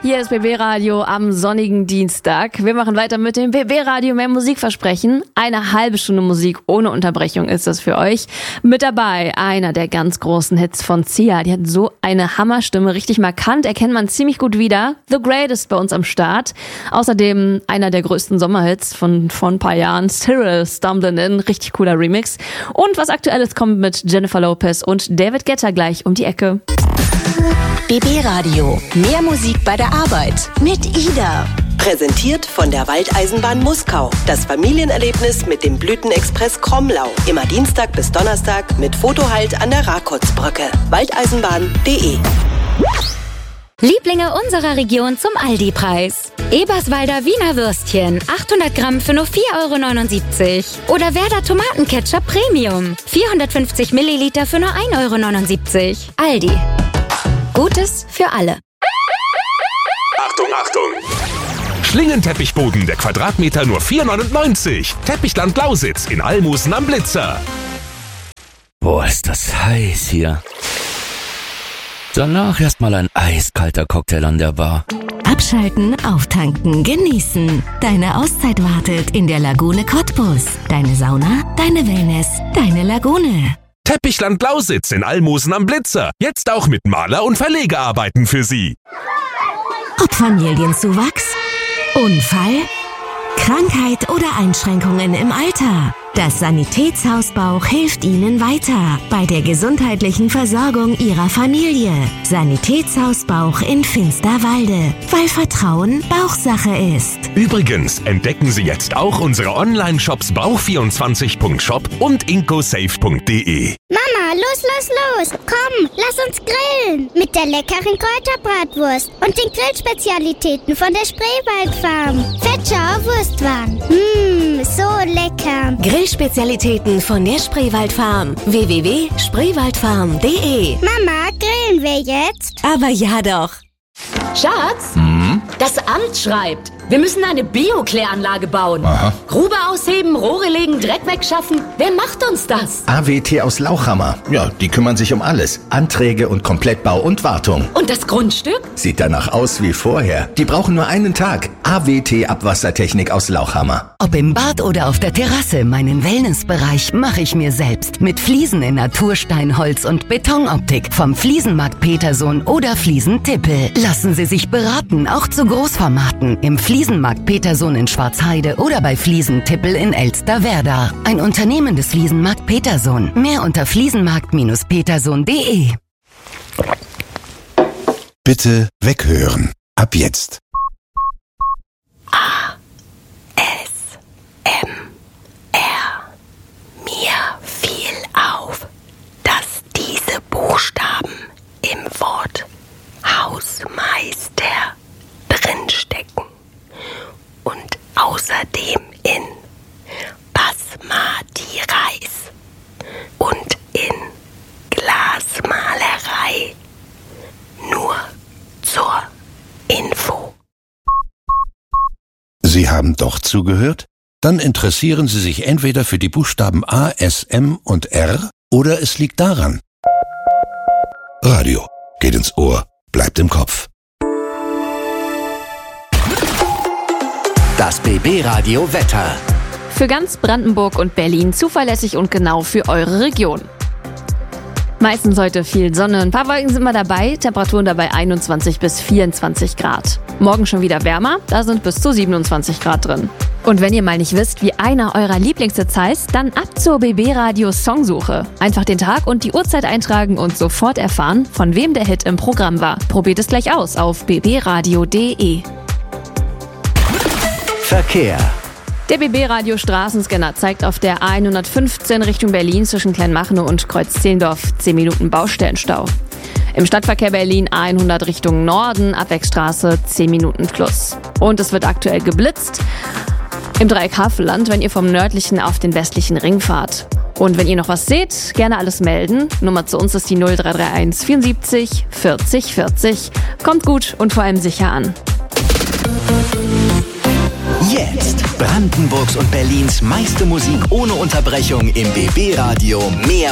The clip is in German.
Hier ist BB Radio am sonnigen Dienstag. Wir machen weiter mit dem BB Radio mehr Musikversprechen. Eine halbe Stunde Musik ohne Unterbrechung ist das für euch. Mit dabei einer der ganz großen Hits von Sia. Die hat so eine Hammerstimme, richtig markant, erkennt man ziemlich gut wieder. The Greatest bei uns am Start. Außerdem einer der größten Sommerhits von vor ein paar Jahren, Cyril Stumblin' In, richtig cooler Remix. Und was Aktuelles kommt mit Jennifer Lopez und David Guetta gleich um die Ecke. BB Radio. Mehr Musik bei der Arbeit mit Ida. Präsentiert von der Waldeisenbahn Muskau. Das Familienerlebnis mit dem Blütenexpress Kromlau. Immer Dienstag bis Donnerstag mit Fotohalt an der Rakotsbrücke. Waldeisenbahn.de. Lieblinge unserer Region zum Aldi-Preis. Eberswalder Wiener Würstchen, 800 Gramm für nur 4,79 €. Oder Werder Tomatenketchup Premium, 450 Milliliter für nur 1,79 €. Aldi. Gutes für alle. Achtung, Achtung! Schlingenteppichboden, der Quadratmeter nur 4,99 €. Teppichland Lausitz in Almusen am Blitzer. Boah, ist das heiß hier. Danach erstmal ein eiskalter Cocktail an der Bar. Abschalten, auftanken, genießen. Deine Auszeit wartet in der Lagune Cottbus. Deine Sauna, deine Wellness, deine Lagune. Teppichland Lausitz in Almusen am Blitzer. Jetzt auch mit Maler- und Verlegearbeiten für Sie. Ob Familienzuwachs, Unfall, Krankheit oder Einschränkungen im Alter. Das Sanitätshaus Bauch hilft Ihnen weiter bei der gesundheitlichen Versorgung Ihrer Familie. Sanitätshaus Bauch in Finsterwalde, weil Vertrauen Bauchsache ist. Übrigens entdecken Sie jetzt auch unsere Online-Shops bauch24.shop und incosafe.de. Mama, los! Komm, lass uns grillen. Mit der leckeren Kräuterbratwurst und den Grillspezialitäten von der Spreewaldfarm. Fetschauer Wurstwaren. So lecker. Grillspezialitäten von der Spreewaldfarm. www.spreewaldfarm.de. Mama, grillen wir jetzt? Aber ja doch. Schatz, das Amt schreibt, wir müssen eine Bio-Kläranlage bauen. Aha. Grube ausheben, Rohre legen, Dreck wegschaffen. Wer macht uns das? AWT aus Lauchhammer. Ja, die kümmern sich um alles. Anträge und Komplettbau und Wartung. Und das Grundstück? Sieht danach aus wie vorher. Die brauchen nur einen Tag. AWT Abwassertechnik aus Lauchhammer. Ob im Bad oder auf der Terrasse, meinen Wellnessbereich mache ich mir selbst. Mit Fliesen in Naturstein, Holz und Betonoptik. Vom Fliesenmarkt Petersohn oder Fliesen-Tippel. Lassen Sie sich beraten, auch zu Großformaten. Im Fliesenmarkt Petersohn in Schwarzheide oder bei Fliesen-Tippel in Elsterwerda. Ein Unternehmen des Fliesenmarkt Petersohn. Mehr unter fliesenmarkt-petersohn.de. Bitte weghören. Ab jetzt. Mir fiel auf, dass diese Buchstaben im Wort Hausmeister drinstecken und außerdem in Basmati-Reis und in Glasmalerei. Nur zur Info. Sie haben doch zugehört? Dann interessieren Sie sich entweder für die Buchstaben A, S, M und R oder es liegt daran. Radio geht ins Ohr, bleibt im Kopf. Das BB Radio Wetter. Für ganz Brandenburg und Berlin zuverlässig und genau für eure Region. Meistens heute viel Sonne, ein paar Wolken sind mal dabei, Temperaturen dabei 21 bis 24 Grad. Morgen schon wieder wärmer, da sind bis zu 27 Grad drin. Und wenn ihr mal nicht wisst, wie einer eurer Lieblingshits heißt, dann ab zur BB Radio Songsuche. Einfach den Tag und die Uhrzeit eintragen und sofort erfahren, von wem der Hit im Programm war. Probiert es gleich aus auf bbradio.de. Verkehr. Der BB Radio Straßenscanner zeigt auf der A115 Richtung Berlin zwischen Kleinmachnow und Kreuz-Zehlendorf 10 Minuten Baustellenstau. Im Stadtverkehr Berlin A100 Richtung Norden, Abwegstraße 10 Minuten plus. Und es wird aktuell geblitzt im Dreieck Havelland, wenn ihr vom nördlichen auf den westlichen Ring fahrt. Und wenn ihr noch was seht, gerne alles melden. Nummer zu uns ist die 0331 74 40 40. Kommt gut und vor allem sicher an. Jetzt Brandenburgs und Berlins meiste Musik ohne Unterbrechung im BB Radio. Mehr